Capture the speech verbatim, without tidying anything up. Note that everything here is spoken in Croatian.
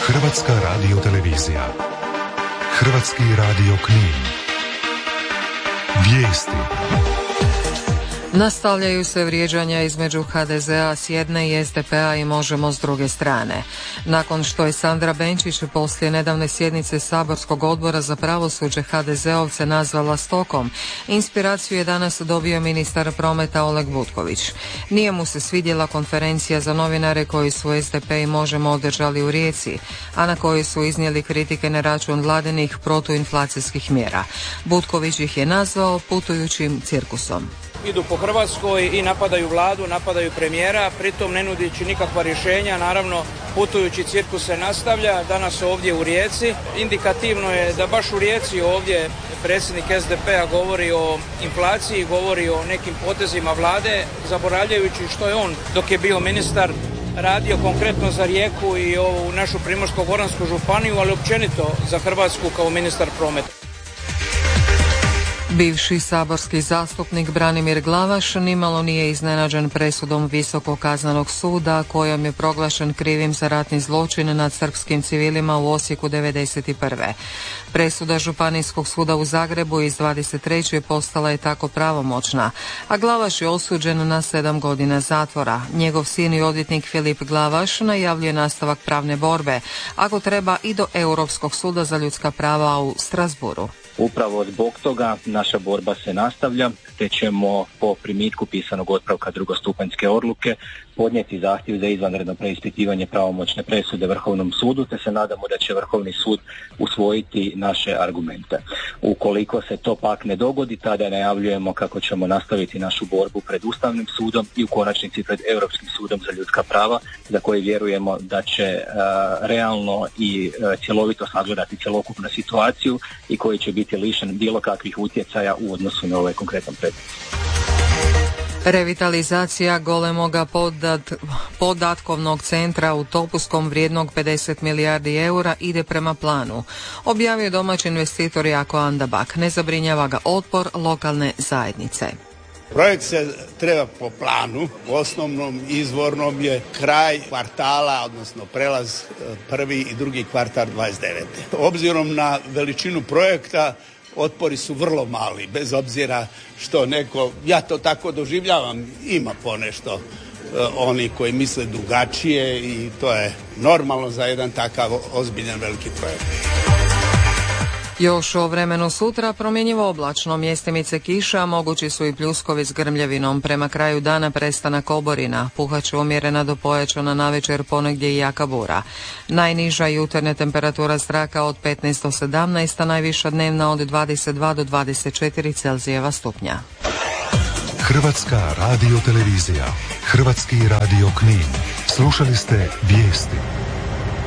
Hrvatska radiotelevizija. Hrvatski radio Knin. Vijesti. Nastavljaju se vrijeđanja između ha de zea s jedne i es de pe a i Možemo s druge strane. Nakon što je Sandra Benčić poslije nedavne sjednice Saborskog odbora za pravosuđe ha de zeovce nazvala stokom, inspiraciju je danas dobio ministar prometa Oleg Butković. Nije mu se svidjela konferencija za novinare koju su es de pe i Možemo održali u Rijeci, a na kojoj su iznijeli kritike na račun vladinih protuinflacijskih mjera. Butković ih je nazvao putujućim cirkusom. Idu po Hrvatskoj i napadaju vladu, napadaju premijera, pritom ne nudići nikakva rješenja. Naravno, putujući cirkus se nastavlja, danas ovdje u Rijeci. Indikativno je da baš u Rijeci ovdje predsjednik es de pe a govori o inflaciji, govori o nekim potezima vlade, zaboravljajući što je on, dok je bio ministar, radio konkretno za Rijeku i ovu našu Primorsko-goransku županiju, ali općenito za Hrvatsku kao ministar prometa. Bivši saborski zastupnik Branimir Glavaš nimalo nije iznenađen presudom Visokog kaznenog suda kojom je proglašen krivim za ratni zločin nad srpskim civilima u Osijeku devedeset prve. Presuda Županijskog suda u Zagrebu iz dvadeset treće postala je tako pravomoćna, a Glavaš je osuđen na sedam godina zatvora. Njegov sin i odvjetnik Filip Glavaš najavljuje nastavak pravne borbe, ako treba i do Europskog suda za ljudska prava u Strasburu. Upravo zbog toga naša borba se nastavlja, te ćemo po primitku pisanog otpravka drugostupanjske odluke podnijeti zahtjev za izvanredno preispitivanje pravomoćne presude Vrhovnom sudu, te se nadamo da će Vrhovni sud usvojiti naše argumente. Ukoliko se to pak ne dogodi, tada najavljujemo kako ćemo nastaviti našu borbu pred Ustavnim sudom i u konačnici pred Europskim sudom za ljudska prava, za koje vjerujemo da će uh, realno i uh, cjelovito sagledati cjelokupnu situaciju i koji će biti lišen bilo kakvih utjecaja u odnosu na ovaj konkretan predmet. Revitalizacija golemoga podat, podatkovnog centra u Topuskom vrijednog pedeset milijardi eura ide prema planu. Objavio domaći investitor Jako Andabak. Ne zabrinjava ga otpor lokalne zajednice. Projekt se treba po planu, u osnovnom izvornom je kraj kvartala, odnosno prelaz prvi i drugi kvartal dvadeset devete. Obzirom na veličinu projekta, otpori su vrlo mali, bez obzira što neko, ja to tako doživljavam, ima ponešto eh, oni koji misle drugačije i to je normalno za jedan takav ozbiljan veliki projekt. Još o vremenu sutra promjenjivo oblačno, mjestimice kiša, mogući su i pljuskovi s grmljavinom. Prema kraju dana prestanak oborina, puhat će umjerena do pojačana navečer, ponegdje i jaka bura. Najniža jutarnja temperatura zraka od petnaest do sedamnaest, a najviša dnevna od dvadeset dva do dvadeset četiri Celzijeva stupnja. Hrvatska radiotelevizija, Hrvatski radio Knin. Slušali ste vijesti.